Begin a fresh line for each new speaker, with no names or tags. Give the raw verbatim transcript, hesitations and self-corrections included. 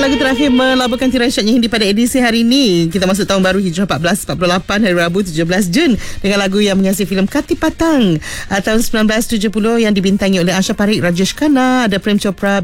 lagu terakhir melaburkan tirai syaknya Hindi pada edisi hari ini. Kita masuk tahun baru Hijrah empat belas empat puluh lapan, hari Rabu tujuh belas Jun, dengan lagu yang menghiasi filem Kati Patang uh, tahun sembilan belas tujuh puluh yang dibintangi oleh Asha Parik, Rajesh Khanna, ada Prem Chopra,